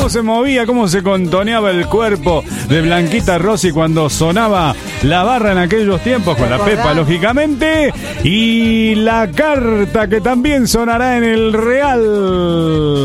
cómo se movía, cómo se contoneaba el cuerpo de Blanquita Rossi cuando sonaba la barra en aquellos tiempos, con la Pepa, lógicamente. Y la carta que también sonará en el Real.